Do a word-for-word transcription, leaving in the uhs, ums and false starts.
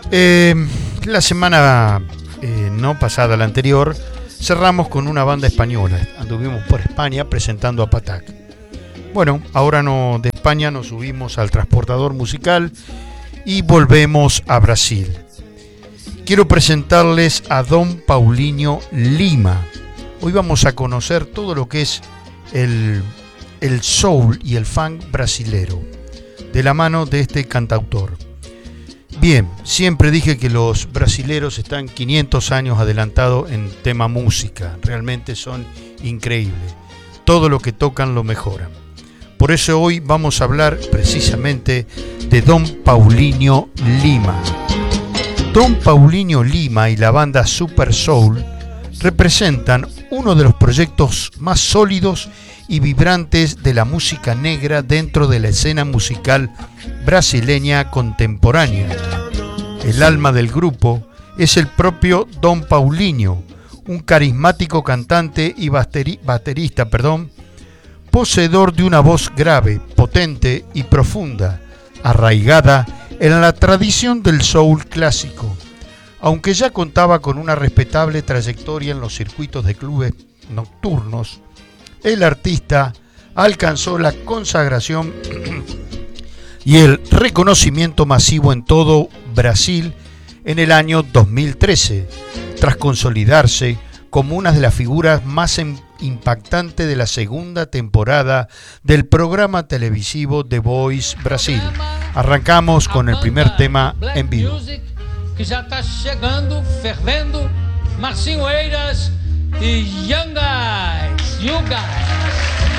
Eh, la semana eh, no pasada, la anterior, cerramos con una banda española. Anduvimos por España presentando a Patac. Bueno, ahora no, de España nos subimos al transportador musical y volvemos a Brasil. Quiero presentarles a Dom Paulinho Lima. Hoy vamos a conocer todo lo que es el, el soul y el funk brasilero, de la mano de este cantautor. Bien, siempre dije que los brasileros están quinientos años adelantados en tema música. Realmente son increíbles. Todo lo que tocan lo mejoran. Por eso hoy vamos a hablar precisamente de Dom Paulinho Lima. Dom Paulinho Lima y la banda Super Soul representan uno de los proyectos más sólidos y vibrantes de la música negra dentro de la escena musical brasileña contemporánea. El alma del grupo es el propio Dom Paulinho, un carismático cantante y bateri- baterista, perdón, poseedor de una voz grave, potente y profunda, arraigada en la tradición del soul clásico. Aunque ya contaba con una respetable trayectoria en los circuitos de clubes nocturnos, el artista alcanzó la consagración y el reconocimiento masivo en todo Brasil en el año dos mil trece, tras consolidarse como una de las figuras más impactantes de la segunda temporada del programa televisivo The Voice Brasil. Arrancamos con el primer tema en vivo. Que já está chegando, fervendo, Marcinho Eiras e Young Guys, You Guys.